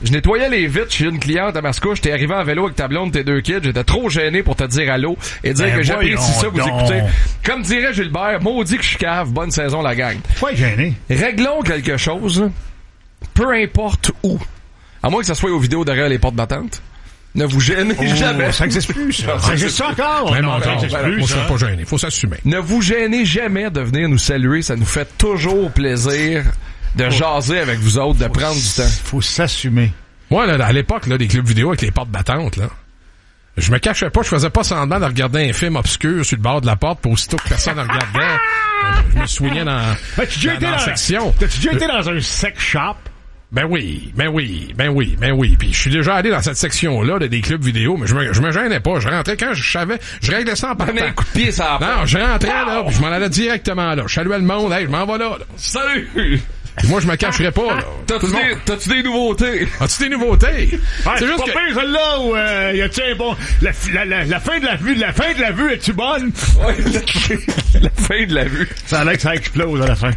Je nettoyais les vitres chez une cliente à Mascouche. T'es arrivé en vélo avec ta blonde, tes deux kids. J'étais trop gêné pour te dire allô et dire que j'apprécie ça, vous écoutez. Comme dirait Gilbert, maudit que je suis cave. Bonne saison, la gang. Pourquoi gêné? Réglons quelque chose, peu importe où. À moins que ça soit aux vidéos derrière les portes battantes. Ne vous gênez jamais. Ça existe plus, ça. Ça existe encore? Même encore. On serait pas gêné. Faut s'assumer. Ne vous gênez jamais de venir nous saluer. Ça nous fait toujours plaisir de jaser avec vous autres, de prendre du temps. Faut s'assumer. Moi, là, à l'époque, là, des clubs vidéo avec les portes battantes, là, je me cachais pas, je faisais pas semblant de regarder un film obscur sur le bord de la porte, pour aussitôt que personne ne regardait, je me soignais dans la section. T'as-tu déjà été dans un sex shop? Ben oui. Puis je suis déjà allé dans cette section-là des clubs vidéo, mais je me gênais pas. Je rentrais quand je savais, je réglais ça en partant. Un coup de pied, ça. Non, je rentrais là, puis je m'en allais directement là. Je saluais le monde, hey, je m'en vais là. Salut! Puis moi, je me cacherais pas, là. T'as-tu des nouveautés? As-tu des nouveautés? C'est juste pas pire, celle-là, où, y a-tu un bon, la fin de la vue, es-tu bonne? Ouais, la fin de la vue. Ça a l'air que ça explose à la fin.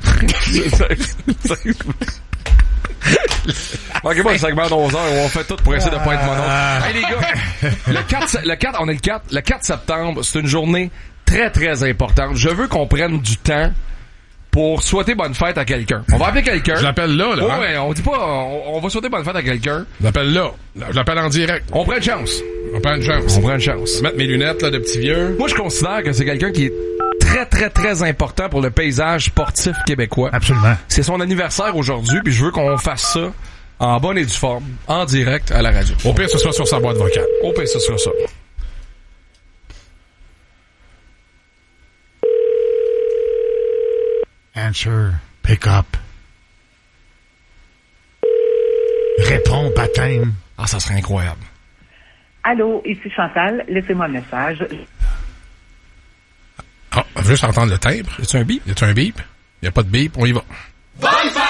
Ok, bon, le segment d'11h où on fait tout pour essayer de pas être mono. Hey, les gars, le 4 septembre, c'est une journée très, très importante. Je veux qu'on prenne du temps pour souhaiter bonne fête à quelqu'un. On va appeler quelqu'un. Je l'appelle là. Oh, ouais, on dit pas, on va souhaiter bonne fête à quelqu'un. Je l'appelle là. Je l'appelle en direct. On prend une chance. On prend une chance. Mettre mes lunettes, là, de petit vieux. Moi, je considère que c'est quelqu'un qui est très, très, très important pour le paysage sportif québécois. Absolument. C'est son anniversaire aujourd'hui, puis je veux qu'on fasse ça en bonne et due forme, en direct à la radio. Au pire, ce soit sur sa boîte vocale. Au pire, ce sera ça. Answer. Pick up. Réponds, baptême. Ah, ça serait incroyable. Allô, ici Chantal, laissez-moi un message. Ah, juste entendre le timbre. Y a-tu un bip? Y a-tu un bip? Y a pas de bip, on y va.